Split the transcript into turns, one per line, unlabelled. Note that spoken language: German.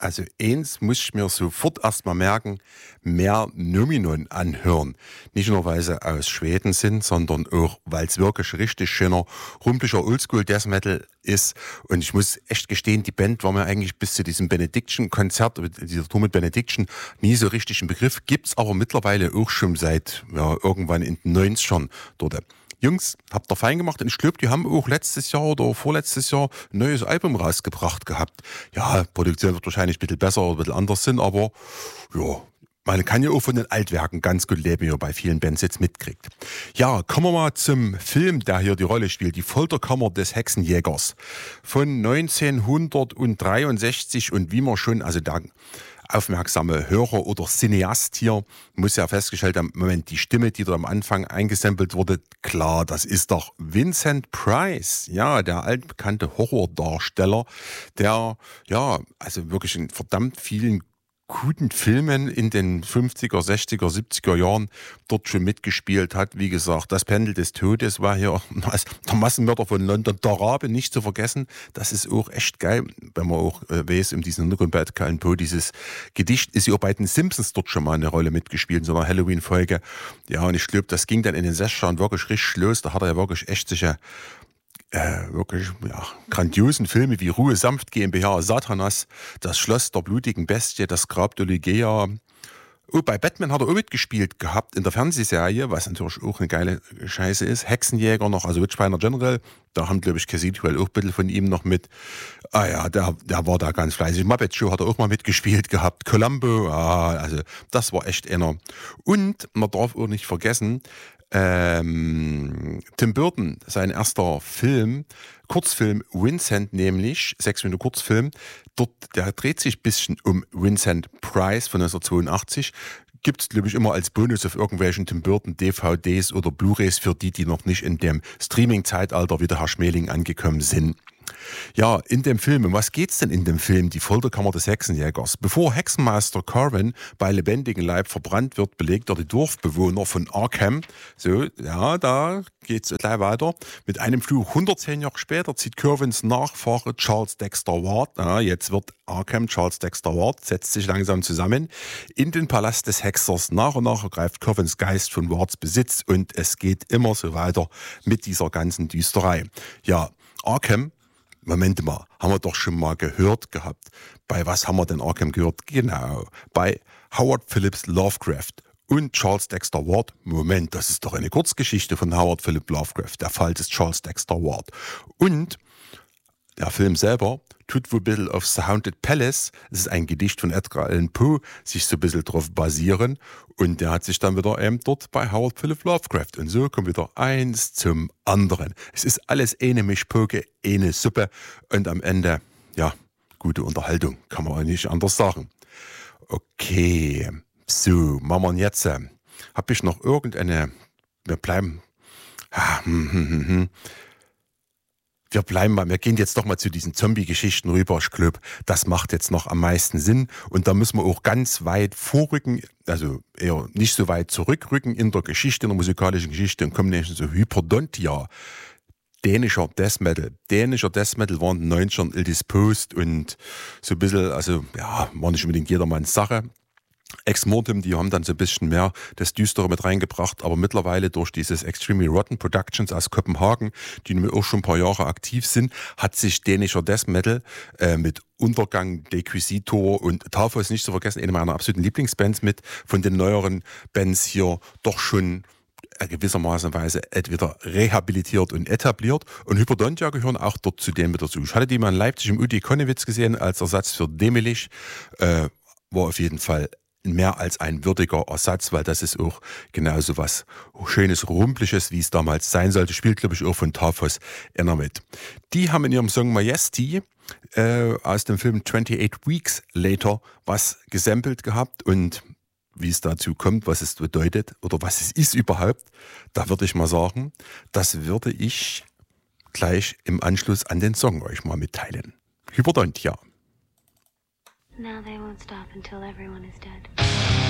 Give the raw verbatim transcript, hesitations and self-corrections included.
Also eins muss ich mir sofort erstmal merken, mehr Nominon anhören. Nicht nur, weil sie aus Schweden sind, sondern auch, weil es wirklich richtig schöner, rumpeliger Oldschool-Death Metal ist. Und ich muss echt gestehen, die Band war mir eigentlich bis zu diesem Benediction-Konzert, dieser Tour mit Benediction, nie so richtig ein Begriff. Gibt's aber mittlerweile auch schon seit ja, irgendwann in den neunzigern dort. Jungs, habt ihr fein gemacht und ich glaube, die haben auch letztes Jahr oder vorletztes Jahr ein neues Album rausgebracht gehabt. Ja, Produktion wird wahrscheinlich ein bisschen besser oder ein bisschen anders sein, aber ja, man kann ja auch von den Altwerken ganz gut leben, wie man bei vielen Bands jetzt mitkriegt. Ja, kommen wir mal zum Film, der hier die Rolle spielt, die Folterkammer des Hexenjägers von neunzehnhundertdreiundsechzig und wie man schon, also da aufmerksame Hörer oder Cineast hier muss ja festgestellt haben, Moment, die Stimme, die da am Anfang eingesampelt wurde, klar, das ist doch Vincent Price, ja, der altbekannte Horrordarsteller, der, ja, also wirklich in verdammt vielen guten Filmen in den fünfziger, sechziger, siebziger Jahren dort schon mitgespielt hat. Wie gesagt, das Pendel des Todes war hier der Massenmörder von London, der Rabe, nicht zu vergessen. Das ist auch echt geil, wenn man auch äh, weiß, um diesen Hintergrund bei Edgar Allan Poe, dieses Gedicht ist ja auch bei den Simpsons dort schon mal eine Rolle mitgespielt, in so einer Halloween-Folge. Ja, und ich glaube, das ging dann in den sechzigern wirklich richtig los. Da hat er ja wirklich echt sicher Äh, wirklich ja, grandiosen Filme wie Ruhe sanft GmbH, Satanas, das Schloss der blutigen Bestie, das Grab der Lygea. Oh, bei Batman hat er auch mitgespielt gehabt in der Fernsehserie, was natürlich auch eine geile Scheiße ist. Hexenjäger noch, also Witchfinder General, da haben, glaube ich, Cassituel auch ein bisschen von ihm noch mit. Ah ja, der, der war da ganz fleißig. Muppet Show hat er auch mal mitgespielt gehabt. Columbo, ah, also das war echt einer. Und man darf auch nicht vergessen, Ähm, Tim Burton, sein erster Film, Kurzfilm Vincent nämlich, sechs Minuten Kurzfilm, dort, der dreht sich ein bisschen um Vincent Price von neunzehnhundertzweiundachtzig. Gibt es, glaube ich, immer als Bonus auf irgendwelchen Tim Burton D V Ds oder Blu-rays für die, die noch nicht in dem Streaming-Zeitalter wie der Herr Schmeling angekommen sind. Ja, in dem Film, um was geht's denn in dem Film, die Folterkammer des Hexenjägers? Bevor Hexenmeister Corwin bei lebendigem Leib verbrannt wird, belegt er die Dorfbewohner von Arkham. So, ja, da geht's gleich weiter. Mit einem Fluch hundertzehn Jahre später zieht Corwins Nachfahre Charles Dexter Ward, ja, jetzt wird Arkham Charles Dexter Ward, setzt sich langsam zusammen, in den Palast des Hexers. Nach und nach ergreift Corwins Geist von Wards Besitz und es geht immer so weiter mit dieser ganzen Düsterei. Ja, Arkham, Moment mal, haben wir doch schon mal gehört gehabt. Bei was haben wir denn Arkham gehört? Genau, bei Howard Phillips Lovecraft und Charles Dexter Ward. Moment, das ist doch eine Kurzgeschichte von Howard Phillips Lovecraft, der Fall des Charles Dexter Ward. Und der Film selber tut wohl ein bisschen auf The Haunted Palace, das ist ein Gedicht von Edgar Allan Poe, sich so ein bisschen drauf basieren. Und der hat sich dann wieder ähm, dort bei Howard Phillips Lovecraft. Und so kommt wieder eins zum anderen. Es ist alles eine Mischpoke, eine Suppe. Und am Ende, ja, gute Unterhaltung, kann man auch nicht anders sagen. Okay, so, machen wir jetzt. Äh, Habe ich noch irgendeine, wir bleiben, ah, hm, hm, hm, hm. Wir bleiben mal, wir gehen jetzt doch mal zu diesen Zombie-Geschichten rüber. Ich glaube, das macht jetzt noch am meisten Sinn. Und da müssen wir auch ganz weit vorrücken, also eher nicht so weit zurückrücken in der Geschichte, in der musikalischen Geschichte und kommen nämlich so Hyperdontia. Dänischer Death Metal. Dänischer Death Metal waren in den neunzigern Ildispost und so ein bisschen, also ja, war nicht unbedingt jedermanns Sache. Ex-Mortem, die haben dann so ein bisschen mehr das Düstere mit reingebracht, aber mittlerweile durch dieses Extremely Rotten Productions aus Kopenhagen, die nun auch schon ein paar Jahre aktiv sind, hat sich dänischer Death Metal äh, mit Untergang, Dequisitor und Tafos nicht zu vergessen, eine meiner absoluten Lieblingsbands mit, von den neueren Bands hier doch schon gewissermaßen Weise wieder rehabilitiert und etabliert. Und Hyperdontia gehören auch dort zu denen mit dazu. Ich hatte die mal in Leipzig im Udi Konnewitz gesehen als Ersatz für Demelich. Äh, war auf jeden Fall mehr als ein würdiger Ersatz, weil das ist auch genauso was Schönes, Rumpliches, wie es damals sein sollte. Spielt, glaube ich, auch von Tafos einer mit. Die haben in ihrem Song Majesty äh, aus dem Film twenty-eight Weeks Later was gesampelt gehabt und wie es dazu kommt, was es bedeutet oder was es ist überhaupt, da würde ich mal sagen, das würde ich gleich im Anschluss an den Song euch mal mitteilen. Hyperdontia.
Now they won't stop until everyone is dead.